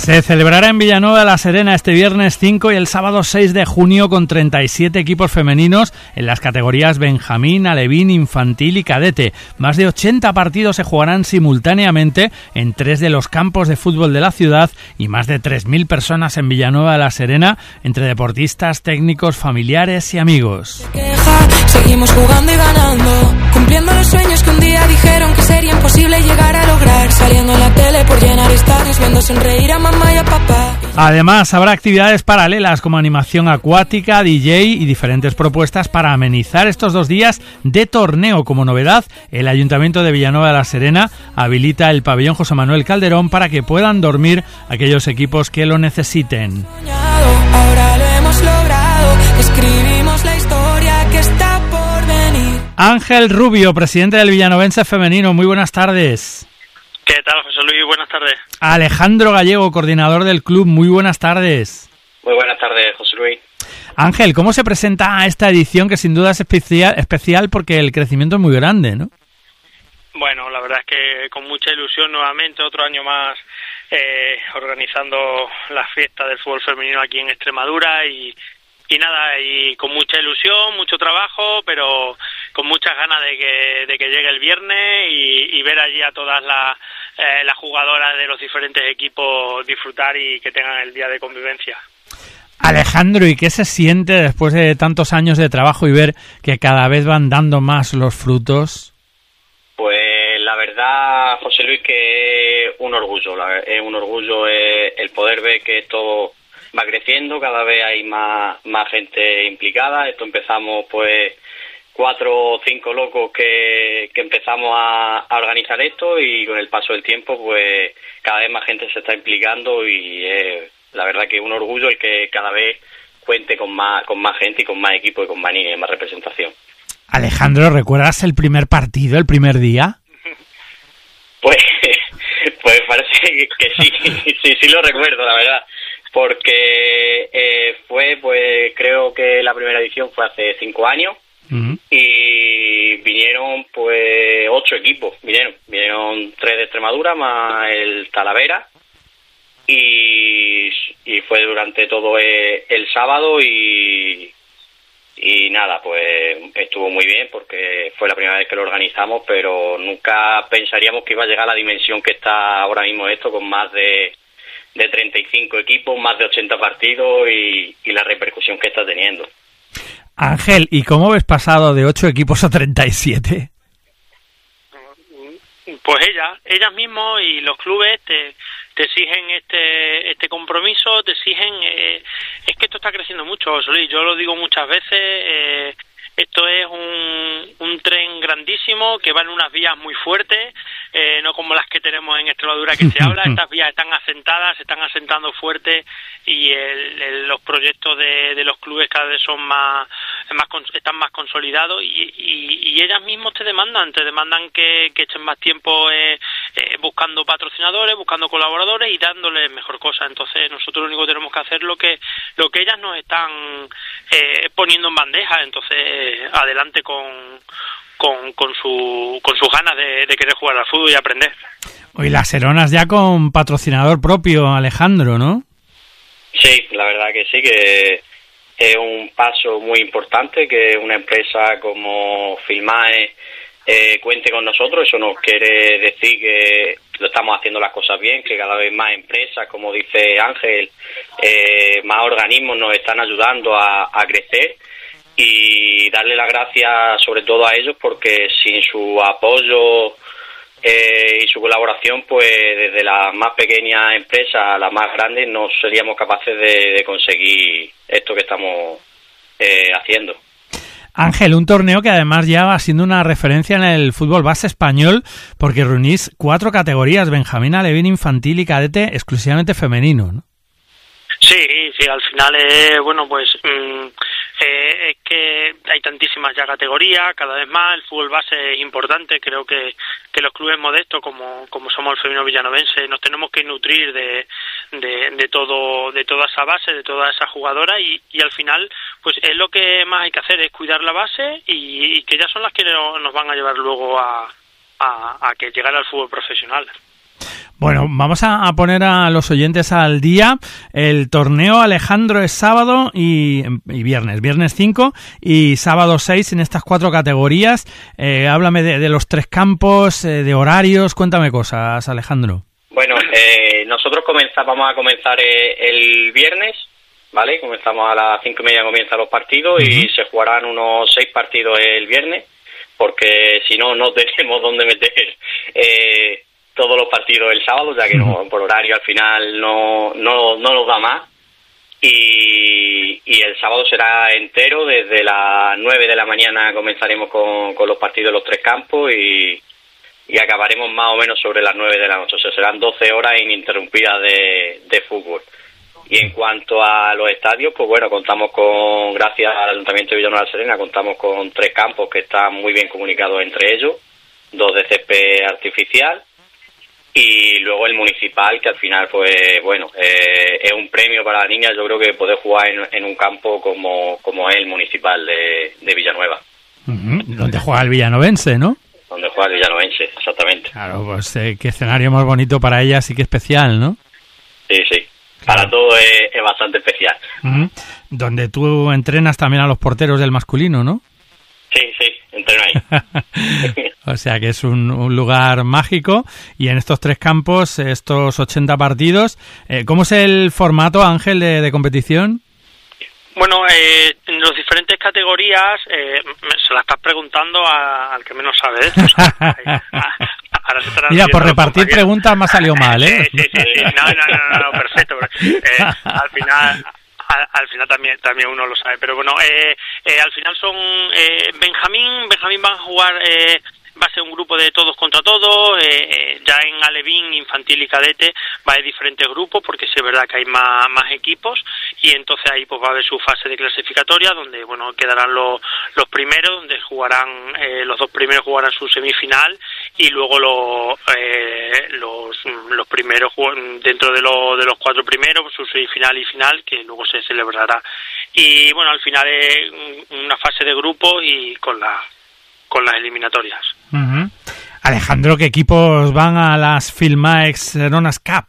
Se celebrará en Villanueva de la Serena este viernes 5 y el sábado 6 de junio con 37 equipos femeninos en las categorías Benjamín, Alevín, Infantil y Cadete. Más de 80 partidos se jugarán simultáneamente en 3 de los campos de fútbol de la ciudad y más de 3.000 personas en Villanueva de la Serena, entre deportistas, técnicos, familiares y amigos. Seguimos jugando y ganando, cumpliendo los sueños que un día dijeron que sería imposible llegar a lograr, saliendo en la tele por llenar estadios, viendo sonreír a mamá y a papá. Además, habrá actividades paralelas como animación acuática, DJ y diferentes propuestas para amenizar estos 2 días de torneo. Como novedad, el Ayuntamiento de Villanueva de la Serena habilita el pabellón José Manuel Calderón para que puedan dormir aquellos equipos que lo necesiten. Ahora lo hemos logrado, escribimos la historia que está por venir. Ángel Rubio, presidente del Villanovense Femenino, muy buenas tardes. ¿Qué tal, José Luis? Buenas tardes. Alejandro Gallego, coordinador del club, muy buenas tardes. Muy buenas tardes, José Luis. Ángel, ¿cómo se presenta esta edición que sin duda es especial porque el crecimiento es muy grande, ¿no? Bueno, la verdad es que con mucha ilusión nuevamente, otro año más organizando la fiesta del fútbol femenino aquí en Extremadura y nada, y con mucha ilusión, mucho trabajo, pero con muchas ganas de que llegue el viernes y ver allí a todas las jugadoras de los diferentes equipos disfrutar y que tengan el día de convivencia. Alejandro, ¿y qué se siente después de tantos años de trabajo y ver que cada vez van dando más los frutos? Pues la verdad, José Luis, que es un orgullo el poder ver que esto va creciendo, cada vez hay más gente implicada. Esto empezamos pues 4 o 5 locos que empezamos a organizar esto y con el paso del tiempo pues cada vez más gente se está implicando y la verdad que es un orgullo el que cada vez cuente con más gente y con más equipo y con más representación. Alejandro, ¿recuerdas el primer partido, el primer día? Pues parece que sí lo recuerdo, la verdad. Porque fue, pues creo que la primera edición fue hace 5 años y vinieron pues 8 equipos, vinieron 3 de Extremadura más el Talavera y fue durante todo el sábado y nada, pues estuvo muy bien porque fue la primera vez que lo organizamos, pero nunca pensaríamos que iba a llegar a la dimensión que está ahora mismo esto, con más de 35 equipos, más de 80 partidos y la repercusión que está teniendo. Ángel, ¿y cómo ves pasado de 8 equipos a 37? Pues ellas mismos y los clubes te exigen este compromiso, te exigen... es que esto está creciendo mucho, José Luis, yo lo digo muchas veces... Esto es un tren grandísimo que va en unas vías muy fuertes, no como las que tenemos en Extremadura que se habla. Estas vías están asentadas, se están asentando fuerte y los proyectos de los clubes cada vez son están más consolidados y ellas mismas te demandan que echen más tiempo buscando patrocinadores, buscando colaboradores y dándoles mejor cosa. Entonces nosotros lo único que tenemos que hacer lo que ellas nos están poniendo en bandeja. Entonces adelante con sus ganas de querer jugar al fútbol y aprender. Hoy las Heronas ya con patrocinador propio, Alejandro, ¿no? Sí, la verdad que sí, que es un paso muy importante que una empresa como Filmae cuente con nosotros. Eso nos quiere decir que lo estamos haciendo las cosas bien, que cada vez más empresas, como dice Ángel, más organismos nos están ayudando a crecer. Y darle las gracias sobre todo a ellos porque sin su apoyo y su colaboración, pues desde las más pequeñas empresas a las más grandes no seríamos capaces de conseguir esto que estamos haciendo. Ángel, un torneo que además ya va siendo una referencia en el fútbol base español porque reunís 4 categorías, Benjamín, Alevín, Infantil y Cadete, exclusivamente femenino, ¿no? Sí, al final es que hay tantísimas ya categorías, cada vez más, el fútbol base es importante, creo que los clubes modestos como somos el femenino villanovense nos tenemos que nutrir de toda esa base, de toda esa jugadora y al final pues es lo que más hay que hacer, es cuidar la base y que ya son las que nos van a llevar luego a que llegar al fútbol profesional. Bueno, vamos a poner a los oyentes al día. El torneo, Alejandro, es sábado y viernes. Viernes 5 y sábado 6 en estas 4 categorías. Háblame de los 3 campos, de horarios. Cuéntame cosas, Alejandro. Bueno, nosotros vamos a comenzar el viernes, ¿vale? Comenzamos a las 5:30, comienzan los partidos y se jugarán unos 6 partidos el viernes, porque si no tenemos dónde meter todos los partidos el sábado, ya que no, por horario al final no nos da más. Y el sábado será entero, desde las 9 de la mañana comenzaremos con los partidos de los 3 campos y acabaremos más o menos sobre las 9 de la noche. O sea, serán 12 horas ininterrumpidas de fútbol. Y en cuanto a los estadios, pues bueno, gracias al Ayuntamiento de Villanueva de la Serena, contamos con 3 campos que están muy bien comunicados entre ellos, 2 de césped artificial y luego el municipal, que al final, pues bueno, es un premio para la niña. Yo creo que poder jugar en un campo como es el municipal de Villanueva. Donde juega el villanovense, ¿no? Donde juega el villanovense, exactamente. Claro, pues qué escenario más bonito para ella, sí que especial, ¿no? Sí. Claro. Para todo es bastante especial. Donde tú entrenas también a los porteros del masculino, ¿no? Sí, entreno ahí. O sea que es un lugar mágico. Y en estos 3 campos, estos 80 partidos, ¿cómo es el formato, Ángel, de competición? Bueno, en las diferentes categorías, se la estás preguntando al que menos sabe de esto. Ahora se estarán Mira, por repartir preguntas me ha salido mal, ¿eh? Sí. No, perfecto. Al final también uno lo sabe. Pero bueno, al final son Benjamín van a jugar... va a ser un grupo de todos contra todos. Ya en alevín, infantil y cadete va a haber diferentes grupos, porque sí es verdad que hay más equipos, y entonces ahí pues va a haber su fase de clasificatoria, donde bueno quedarán los primeros, donde jugarán los 2 primeros jugarán su semifinal, y luego los primeros dentro de los 4 primeros su semifinal y final, que luego se celebrará. Y bueno, al final es una fase de grupo y con las eliminatorias. Alejandro, ¿qué equipos van a las Filmaex Seronas Cup?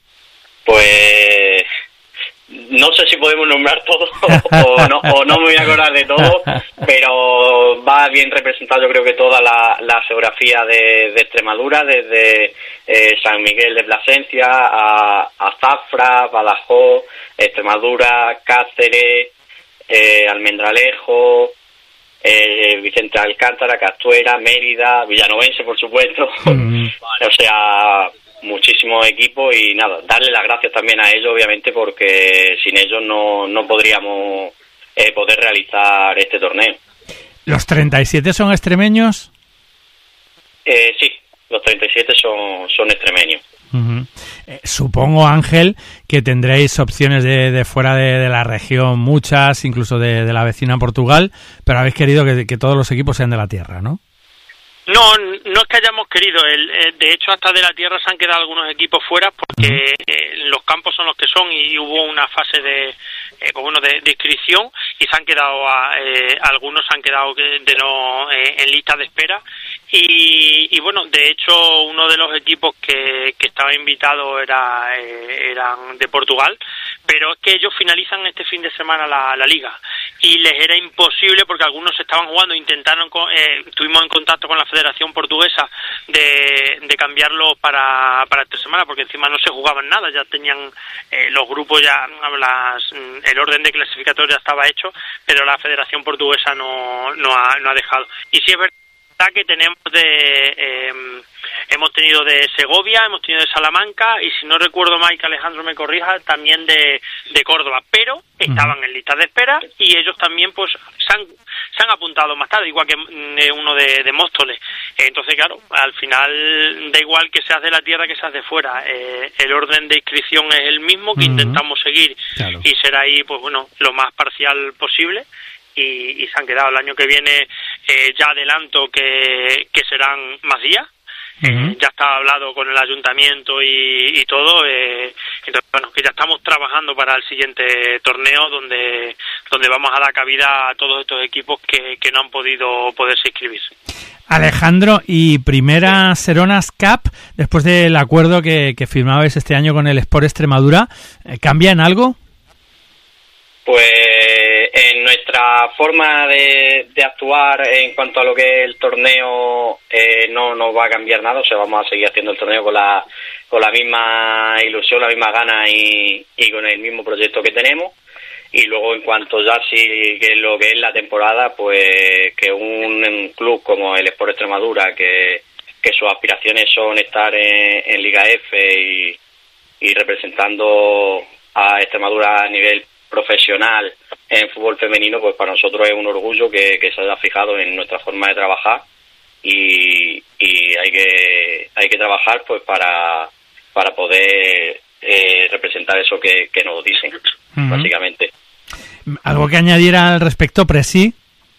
Pues no sé si podemos nombrar todos o no me voy a acordar de todo, pero va bien representado yo creo que toda la geografía de Extremadura, desde San Miguel de Plasencia a Zafra, Badajoz, Extremadura, Cáceres, Almendralejo, Vicente Alcántara, Castuera, Mérida, Villanovense, por supuesto. O sea, muchísimos equipos, y nada, darle las gracias también a ellos, obviamente, porque sin ellos no podríamos poder realizar este torneo. ¿Los 37 son extremeños? Sí, los 37 son extremeños. Supongo, Ángel, que tendréis opciones de fuera de la región, muchas, incluso de la vecina Portugal, pero habéis querido que todos los equipos sean de la tierra, ¿no? No es que hayamos querido. De hecho, hasta de la tierra se han quedado algunos equipos fuera, porque los campos son los que son, y hubo una fase de inscripción, y se han quedado algunos se han quedado en lista de espera. Y bueno, de hecho, uno de los equipos que estaba invitado eran de Portugal, pero es que ellos finalizan este fin de semana la liga, y les era imposible, porque algunos estaban jugando, estuvimos en contacto con la Federación Portuguesa de cambiarlo para esta semana, porque encima no se jugaban nada, ya tenían los grupos, el orden de clasificatoria estaba hecho, pero la Federación Portuguesa no ha dejado. Y sí es verdad que hemos tenido de Segovia, hemos tenido de Salamanca, y si no recuerdo mal, que Alejandro me corrija, también de Córdoba, pero estaban en listas de espera, y ellos también pues se han apuntado más tarde, igual que uno de Móstoles. Entonces, claro, al final da igual que seas de la tierra que seas de fuera, el orden de inscripción es el mismo, que intentamos seguir, claro, y será ahí pues bueno, lo más parcial posible. Y se han quedado. El año que viene ya adelanto que serán más días. Ya está hablado con el ayuntamiento y todo, entonces Entonces, bueno, que ya estamos trabajando para el siguiente torneo donde vamos a dar cabida a todos estos equipos que no han podido poderse inscribir. Alejandro, y primera Seronas Cup, después del acuerdo que firmabais este año con el Sport Extremadura, ¿cambia en algo? Pues en nuestra forma de actuar en cuanto a lo que es el torneo no va a cambiar nada, o sea, vamos a seguir haciendo el torneo con la misma ilusión, la misma gana y con el mismo proyecto que tenemos. Y luego en cuanto ya sí que lo que es la temporada, pues que un club como el Sport Extremadura, que sus aspiraciones son estar en Liga F y representando a Extremadura a nivel profesional en fútbol femenino, pues para nosotros es un orgullo que se haya fijado en nuestra forma de trabajar y hay que trabajar pues para poder representar eso que nos dicen, básicamente. ¿Algo que añadir al respecto, Presi?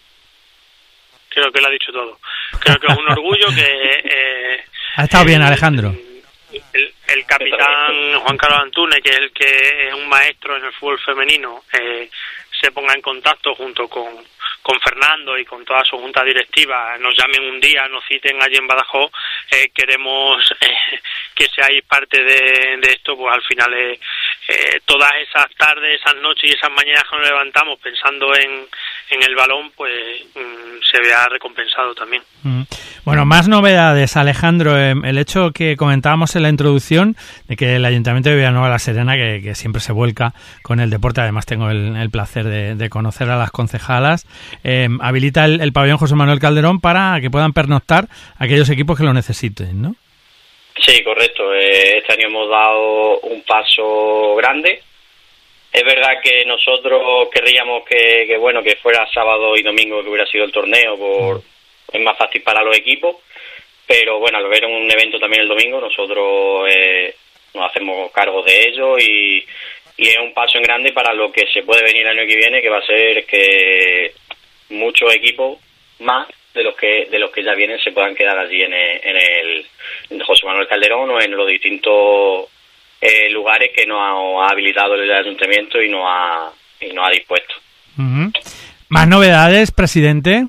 Creo que lo ha dicho todo. Creo que es un orgullo que... ha estado bien, Alejandro. El capitán Juan Carlos Antúnez, que es el que es un maestro en el fútbol femenino, se ponga en contacto junto con Fernando y con toda su junta directiva, nos llamen un día, nos citen allí en Badajoz, queremos que seáis parte de esto, pues al final todas esas tardes, esas noches y esas mañanas que nos levantamos pensando en el balón, pues se vea recompensado también. Bueno, más novedades, Alejandro. El hecho que comentábamos en la introducción de que el Ayuntamiento de Villanueva de la Serena, que siempre se vuelca con el deporte, además tengo el placer de conocer a las concejalas, habilita el pabellón José Manuel Calderón para que puedan pernoctar aquellos equipos que lo necesiten, ¿no? Sí, correcto. Este año hemos dado un paso grande. Es verdad que nosotros querríamos que fuera sábado y domingo que hubiera sido el torneo, es más fácil para los equipos, pero bueno, al ver un evento también el domingo, nosotros nos hacemos cargo de ello y es un paso en grande para lo que se puede venir el año que viene, que va a ser que muchos equipos más de los que ya vienen se puedan quedar allí en el José Manuel Calderón o en los distintos lugares que nos ha habilitado el Ayuntamiento y nos ha dispuesto. ¿Más novedades, presidente?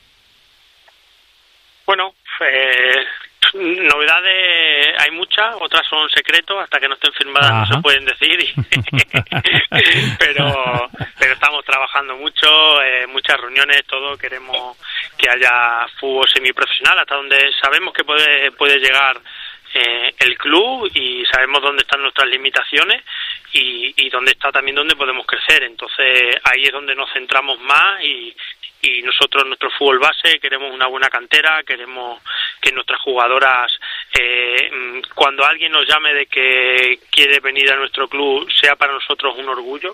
Bueno, novedades hay muchas, otras son secretos, hasta que no estén firmadas no se pueden decir, pero estamos trabajando mucho, muchas reuniones, todo, queremos que haya fútbol semiprofesional, hasta donde sabemos que puede llegar el club y sabemos dónde están nuestras limitaciones y dónde está también donde podemos crecer. Entonces ahí es donde nos centramos más y nosotros, nuestro fútbol base, queremos una buena cantera, queremos que nuestras jugadoras, cuando alguien nos llame de que quiere venir a nuestro club, sea para nosotros un orgullo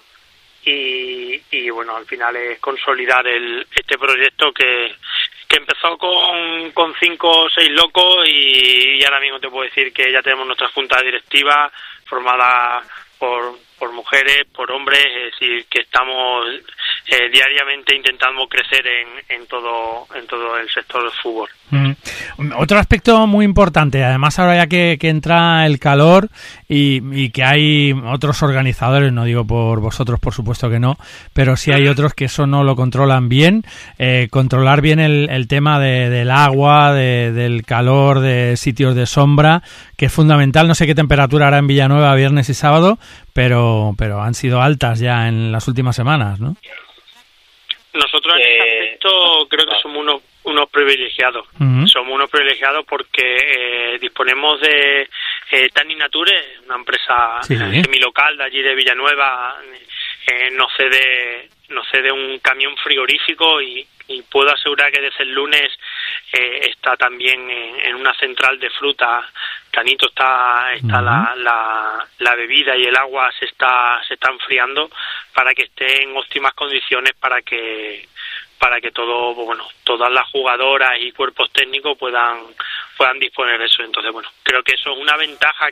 y bueno, al final es consolidar este proyecto que empezó con 5 o 6 locos y ahora mismo te puedo decir que ya tenemos nuestra junta directiva formada por mujeres, por hombres, es decir, que estamos diariamente intentando crecer en todo el sector del fútbol. Otro aspecto muy importante, además ahora ya que entra el calor y que hay otros organizadores, no digo por vosotros por supuesto que no, pero sí hay otros que eso no lo controlan bien, controlar bien el tema del agua, del calor, de sitios de sombra, que es fundamental. No sé qué temperatura hará en Villanueva viernes y sábado, pero han sido altas ya en las últimas semanas, ¿no? Nosotros en este aspecto creo que somos unos privilegiados. Somos unos privilegiados porque disponemos de Tani Nature, una empresa semilocal de allí de Villanueva, nos cede un camión frigorífico y puedo asegurar que desde el lunes está también en una central de fruta. Tanito está la bebida y el agua se está enfriando para que esté en óptimas condiciones para que todo, bueno, todas las jugadoras y cuerpos técnicos puedan disponer de eso. Entonces, bueno, creo que eso es una ventaja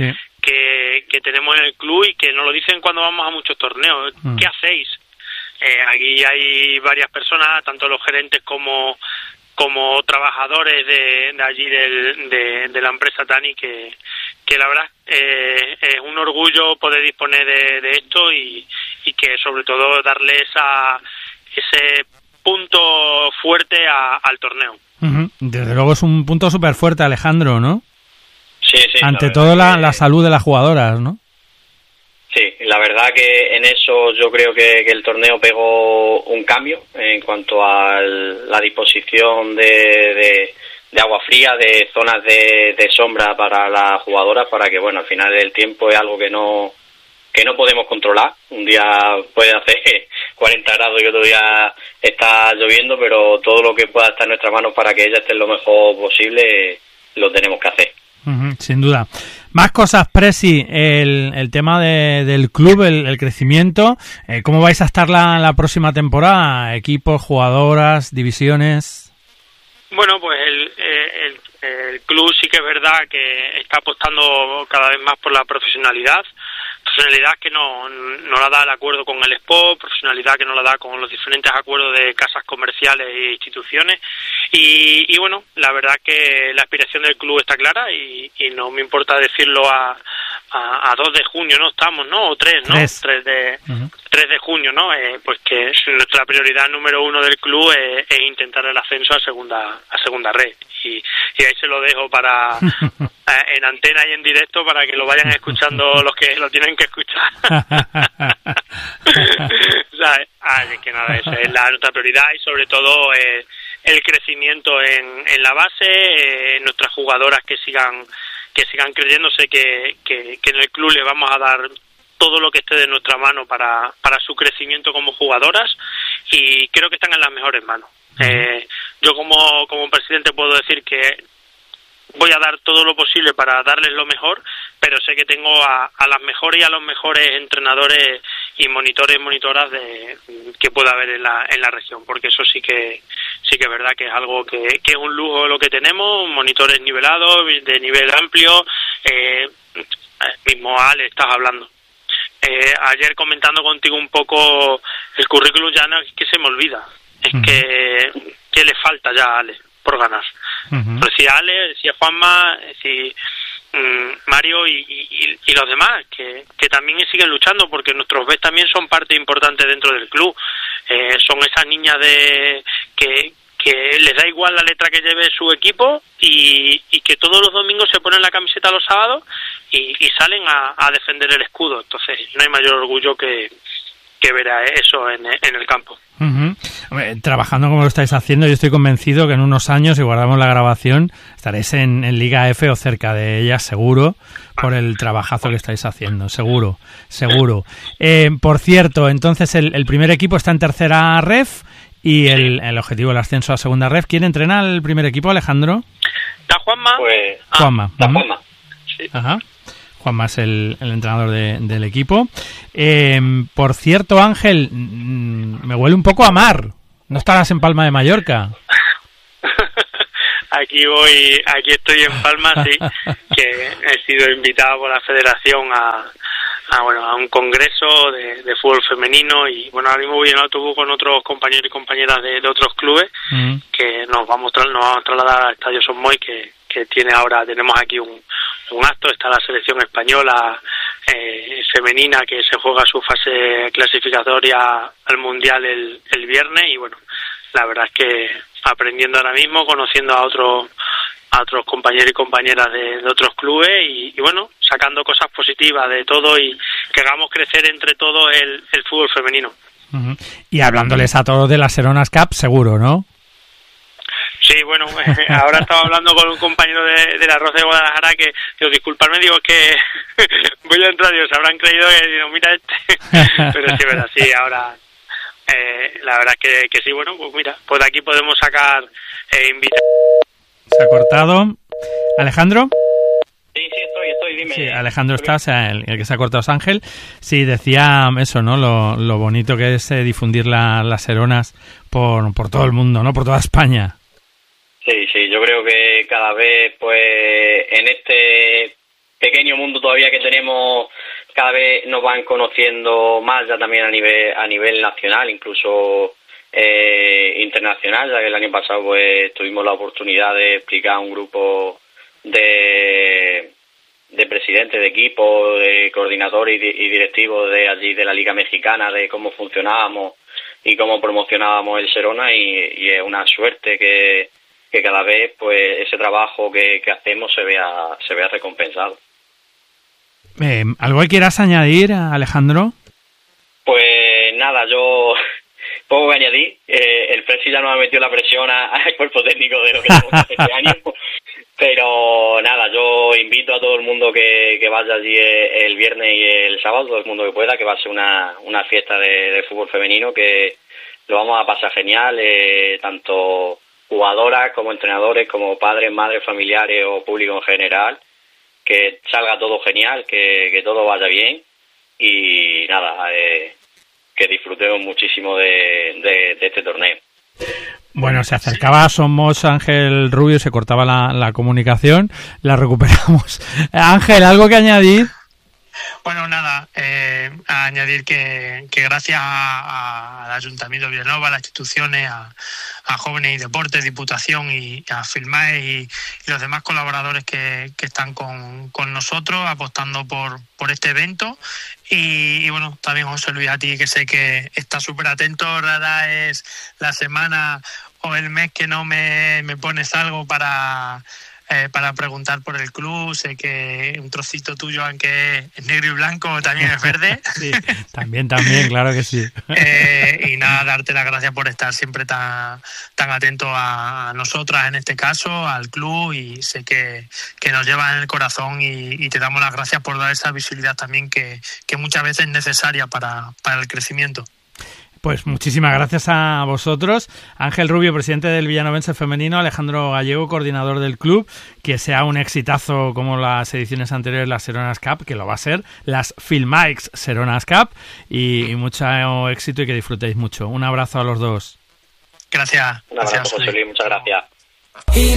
que tenemos en el club y que nos lo dicen cuando vamos a muchos torneos. ¿Qué hacéis? Aquí hay varias personas, tanto los gerentes como trabajadores de allí de la empresa Tani que la verdad es un orgullo poder disponer de esto y que sobre todo darle ese punto fuerte al torneo. Desde luego es un punto súper fuerte, Alejandro, ¿no? Sí. Ante todo la salud de las jugadoras, ¿no? Sí, la verdad que en eso yo creo que el torneo pegó un cambio en cuanto a la disposición de agua fría, de zonas de sombra para las jugadoras, para que, bueno, al final del tiempo es algo que no podemos controlar. Un día puede hacer 40 grados y otro día está lloviendo, pero todo lo que pueda estar en nuestras manos para que ellas estén lo mejor posible lo tenemos que hacer. Sin duda. Más cosas, Presi, el tema del club, el crecimiento. ¿Cómo vais a estar la próxima temporada? ¿Equipos, jugadoras, divisiones? Bueno, pues el club sí que es verdad que está apostando cada vez más por la profesionalidad que no la da el acuerdo con el SPO, profesionalidad que no la da con los diferentes acuerdos de casas comerciales e instituciones y bueno, la verdad que la aspiración del club está clara y no me importa decirlo a 2 de junio, ¿no? Estamos, ¿no? O 3, ¿no? 3 de junio, ¿no? Pues que nuestra prioridad número 1 del club es intentar el ascenso a segunda red y ahí se lo dejo para en antena y en directo para que lo vayan escuchando los que lo tienen que escuchar. ¿Sabes? Es que nada, esa es nuestra prioridad y sobre todo el crecimiento en la base, nuestras jugadoras que sigan creyéndose que en el club le vamos a dar todo lo que esté de nuestra mano para su crecimiento como jugadoras y creo que están en las mejores manos. Yo como presidente puedo decir que voy a dar todo lo posible para darles lo mejor, pero sé que tengo a las mejores y a los mejores entrenadores y monitoras que pueda haber en la región, porque eso sí que es verdad que es algo que es un lujo lo que tenemos, monitores nivelados, de nivel amplio, mismo Ale, estás hablando. Ayer comentando contigo un poco el currículum ya no es que se me olvida, es que le falta ya a Ale por ganar. Decía Ale, decía Juanma, decía Mario y los demás que también siguen luchando porque nuestros Bs también son parte importante dentro del club. Son esas niñas que les da igual la letra que lleve su equipo y que todos los domingos se ponen la camiseta los sábados y salen a defender el escudo. Entonces no hay mayor orgullo que ver a eso en el campo. Trabajando como lo estáis haciendo, yo estoy convencido que en unos años, si guardamos la grabación, estaréis en Liga F o cerca de ella, seguro, por el trabajazo que estáis haciendo, seguro. Por cierto, entonces el primer equipo está en tercera ref y el objetivo del ascenso a segunda ref. ¿Quién entrena el primer equipo, Alejandro? ¿Está Juanma? Pues, Juanma. Juanma. Sí. Ajá. Juanma es el entrenador del equipo. Por cierto, Ángel, me huele un poco a mar. ¿No estarás en Palma de Mallorca? Aquí estoy en Palma, sí, que he sido invitado por la federación a un congreso de fútbol femenino y bueno, ahora mismo voy en autobús con otros compañeros y compañeras de otros clubes que nos vamos a trasladar al Estadio Son Moix que tenemos aquí un acto. Está la selección española femenina que se juega su fase clasificatoria al Mundial el viernes y bueno, la verdad es que aprendiendo ahora mismo, conociendo a otros compañeros y compañeras de otros clubes y bueno, sacando cosas positivas de todo y que hagamos crecer entre todos el fútbol femenino. Y hablándoles a todos de la Seronas Cup, seguro, ¿no? Sí, bueno, ahora estaba hablando con un compañero de la Roza de Guadalajara que, digo, disculpadme, digo que voy a entrar, Dios, habrán creído que, digo, mira pero sí, verdad, sí, ahora, la verdad que sí, bueno, pues mira, pues de aquí podemos sacar invitados. Se ha cortado. ¿Alejandro? Sí, estoy, dime. Sí, Alejandro está, o sea, el que se ha cortado es Ángel. Sí, decía eso, ¿no? Lo bonito que es difundir las Seronas por todo el mundo, ¿no? Por toda España. Sí, yo creo que cada vez, pues, en este pequeño mundo todavía que tenemos, cada vez nos van conociendo más ya también a nivel nacional, incluso internacional, ya que el año pasado pues tuvimos la oportunidad de explicar a un grupo de presidentes de equipo, de coordinadores y directivos de allí de la Liga Mexicana, de cómo funcionábamos y cómo promocionábamos el Serona, y es una suerte que cada vez pues ese trabajo que hacemos se vea recompensado. ¿Algo que quieras añadir, Alejandro? Pues nada, yo poco que añadir. El Presi ya nos ha metido la presión al cuerpo técnico de lo que tenemos que hacer este año. Pero nada, yo invito a todo el mundo que vaya allí el viernes y el sábado, todo el mundo que pueda, que va a ser una fiesta de fútbol femenino, que lo vamos a pasar genial, tanto jugadoras como entrenadores, como padres, madres, familiares o público en general, que salga todo genial, que todo vaya bien y nada, que disfrutemos muchísimo de este torneo. Bueno, se acercaba a Somos Ángel Rubio, se cortaba la comunicación, la recuperamos. Ángel, ¿algo que añadir? Bueno, nada, a añadir que gracias al Ayuntamiento de Vilanova, a las instituciones, a Jóvenes y Deportes, Diputación y a Filmae y los demás colaboradores que están con nosotros apostando por este evento. Y bueno, también José Luis, a ti, que sé que estás súper atento. Rara es la semana o el mes que no me pones algo para preguntar por el club. Sé que un trocito tuyo, aunque es negro y blanco, también es verde. Sí, también, claro que sí. Y nada, darte las gracias por estar siempre tan atento a nosotras, en este caso, al club, y sé que nos lleva en el corazón, y te damos las gracias por dar esa visibilidad también que muchas veces es necesaria para el crecimiento. Pues muchísimas gracias a vosotros. Ángel Rubio, presidente del Villanovense Femenino, Alejandro Gallego, coordinador del club. Que sea un exitazo como las ediciones anteriores, las Seronas Cup, que lo va a ser, las Filmae Seronas Cup, y mucho éxito y que disfrutéis mucho. Un abrazo a los dos. Gracias. Un abrazo, José Luis, muchas gracias.